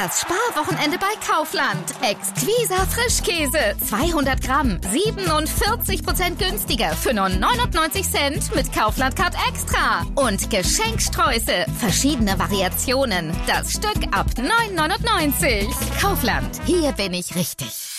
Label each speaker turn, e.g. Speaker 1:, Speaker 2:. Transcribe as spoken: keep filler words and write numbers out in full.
Speaker 1: Das Sparwochenende bei Kaufland. Exquisa Frischkäse. zweihundert Gramm. siebenundvierzig Prozent günstiger für nur neunundneunzig Cent mit Kaufland Card Extra. Und Geschenksträuße. Verschiedene Variationen. Das Stück ab neun neunundneunzig. Kaufland. Hier bin ich richtig.